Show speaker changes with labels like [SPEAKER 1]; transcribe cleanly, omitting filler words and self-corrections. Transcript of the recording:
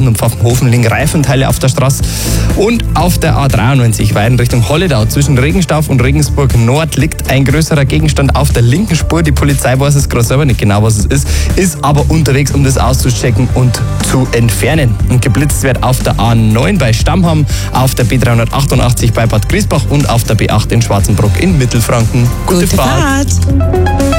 [SPEAKER 1] Pfaffenhausen und Pfaffenhofen liegen Reifenteile auf der Straße. Und auf der A93 Weiden Richtung Holledau zwischen Regenstauf und Regensburg Nord liegt ein größerer Gegenstand auf der linken Spur. Die Polizei weiß es gerade selber nicht genau, was es ist aber unterwegs, um das auszuchecken und zu entfernen. Und geblitzt wird auf der A9 bei Stammham, auf der B388 bei Bad Griesbach und auf der B8 in Schwarzenbruck in Mittelfranken.
[SPEAKER 2] Gute Fahrt.